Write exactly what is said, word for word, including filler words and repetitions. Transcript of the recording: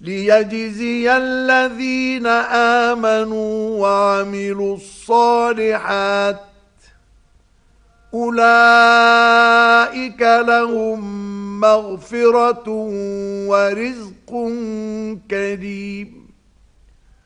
ليجزي الذين آمنوا وعملوا الصالحات أولئك لهم مغفرة ورزق كريم.